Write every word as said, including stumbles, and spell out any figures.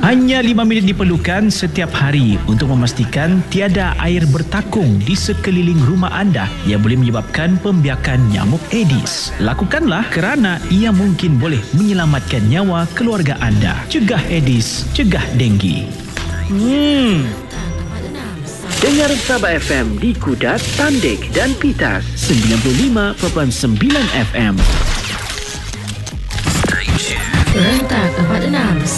Hanya lima minit diperlukan setiap hari untuk memastikan tiada air bertakung di sekeliling rumah anda yang boleh menyebabkan pembiakan nyamuk Aedes. Lakukanlah kerana ia mungkin boleh menyelamatkan nyawa keluarga anda. Cegah Aedes, cegah denggi. Hmm. Dengar Sabah F M di Kudat, Tandik dan Pitas. sembilan puluh lima perpuluhan sembilan F M. Rentak empat puluh enam